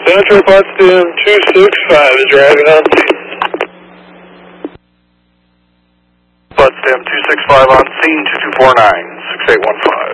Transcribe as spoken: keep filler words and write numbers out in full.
Central Potsdam two six five is driving on scene. Potsdam two six five on scene, two two four nine, six eight one five.